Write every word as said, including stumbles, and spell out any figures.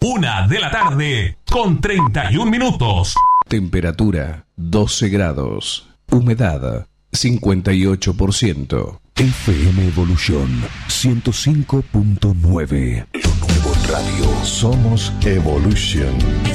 Una de la tarde con treinta y un minutos. Temperatura doce grados. Humedad cincuenta y ocho por ciento. F M Evolución ciento cinco punto nueve. Lo nuevo en radio. Somos Evolution.